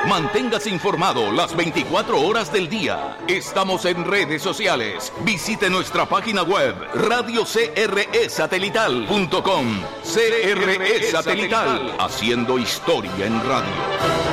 Manténgase informado las 24 horas del día. Estamos en redes sociales. Visite nuestra página web radiocresatelital.com. CRE Satelital, haciendo historia en radio.